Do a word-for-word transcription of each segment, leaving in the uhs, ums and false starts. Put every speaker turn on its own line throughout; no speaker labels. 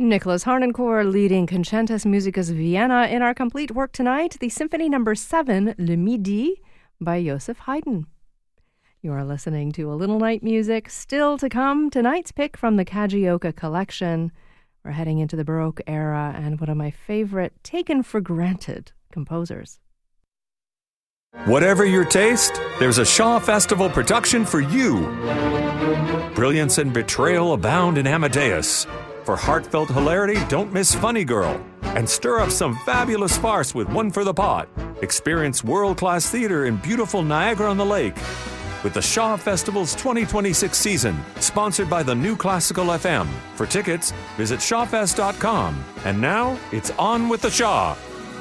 Nicholas Harnoncourt leading Concentus Musicus Vienna in our complete work tonight, the Symphony Number seven, Le Midi, by Joseph Haydn. You are listening to a little night music. Still to come, tonight's pick from the Kajioka collection. We're heading into the Baroque era and one of my favorite taken-for-granted composers.
Whatever your taste, there's a Shaw Festival production for you. Brilliance and betrayal abound in Amadeus. For heartfelt hilarity, don't miss Funny Girl. And stir up some fabulous farce with One for the Pot. Experience world-class theater in beautiful Niagara-on-the-Lake. With the Shaw Festival's twenty twenty-six season, sponsored by the New Classical F M. For tickets, visit shawfest dot com. And now, it's on with the Shaw.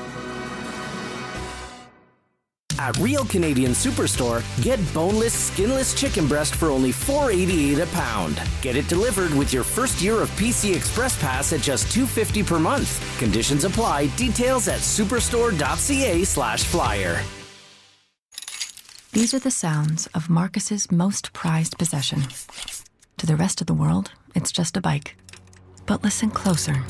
At Real Canadian Superstore, get boneless, skinless chicken breast for only four dollars and eighty-eight cents a pound. Get it delivered with your first year of P C Express Pass at just two dollars and fifty cents per month. Conditions apply. Details at superstore.ca slash flyer.
These are the sounds of Marcus's most prized possession. To the rest of the world, it's just a bike. But listen closer.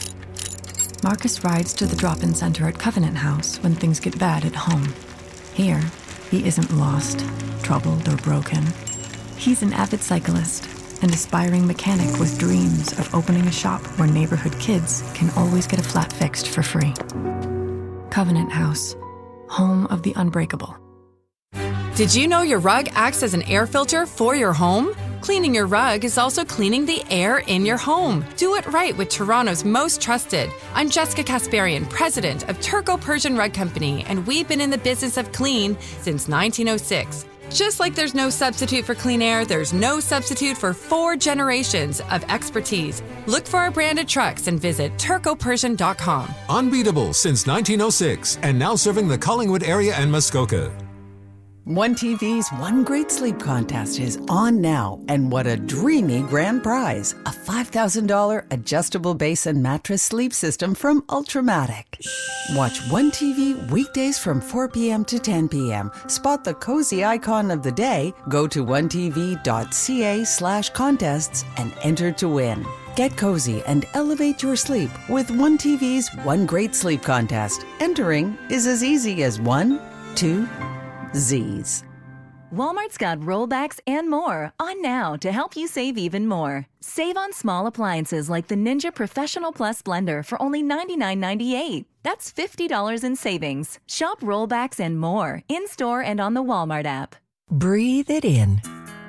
Marcus rides to the drop-in center at Covenant House when things get bad at home. Here, he isn't lost, troubled, or broken. He's an avid cyclist, an aspiring mechanic with dreams of opening a shop where neighborhood kids can always get a flat fixed for free. Covenant House, home of the unbreakable.
Did you know your rug acts as an air filter for your home? Cleaning your rug is also cleaning the air in your home. Do it right with Toronto's most trusted. I'm Jessica Kasparian, president of Turco Persian Rug Company, and we've been in the business of clean since nineteen oh six. Just like there's no substitute for clean air, there's no substitute for four generations of expertise. Look for our branded trucks and visit turco persian dot com.
Unbeatable since nineteen oh six, and now serving the Collingwood area and Muskoka.
one T V's One Great Sleep Contest is on now, and what a dreamy grand prize. A five thousand dollars adjustable base and mattress sleep system from Ultramatic. Watch One T V weekdays from four p.m. to ten p.m. Spot the cozy icon of the day, go to one t v dot c a slash contests and enter to win. Get cozy and elevate your sleep with One T V's One Great Sleep Contest. Entering is as easy as one, two, Z's.
Walmart's got rollbacks and more on now to help you save even more. Save on small appliances like the Ninja Professional Plus blender for only ninety-nine ninety-eight. That's fifty dollars in savings. Shop rollbacks and more in-store and on the Walmart app.
Breathe it in.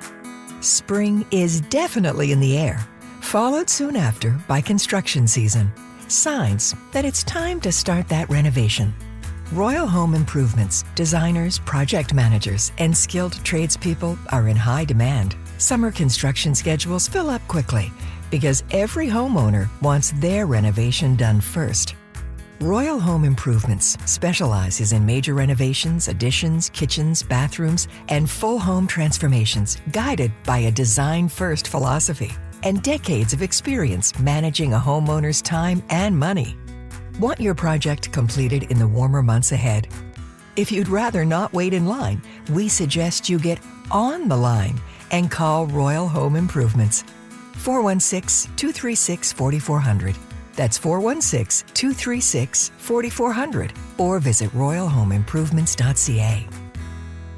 Spring is definitely in the air, followed soon after by construction season. Signs that it's time to start that renovation. Royal Home Improvements, designers, project managers, and skilled tradespeople are in high demand. Summer construction schedules fill up quickly because every homeowner wants their renovation done first. Royal Home Improvements specializes in major renovations, additions, kitchens, bathrooms, and full home transformations guided by a design-first philosophy and decades of experience managing a homeowner's time and money. Want your project completed in the warmer months ahead? If you'd rather not wait in line, we suggest you get on the line and call Royal Home Improvements. four one six, two three six, four four zero zero. That's four one six, two three six, four four zero zero. Or visit royal home improvements dot c a.